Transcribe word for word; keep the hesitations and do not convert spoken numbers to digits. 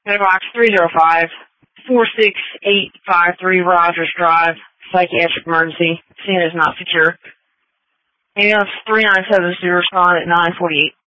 Mailbox three zero five, four six eight five three Rogers Drive, psychiatric emergency. Scene is not secure. Ambulance three nine seven zero, respond at nine forty-eight.